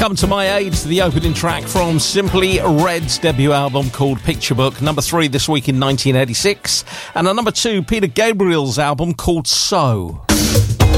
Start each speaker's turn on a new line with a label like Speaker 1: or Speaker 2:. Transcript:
Speaker 1: Come to My Aid, the opening track from Simply Red's debut album called Picture Book, number 3 this week in 1986, and at number 2, Peter Gabriel's album called So.